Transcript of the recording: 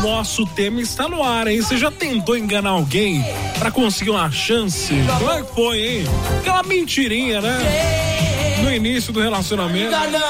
nosso tema está no ar, hein? Você já tentou enganar alguém pra conseguir uma chance? Como é que foi, hein? Aquela mentirinha, né? No início do relacionamento.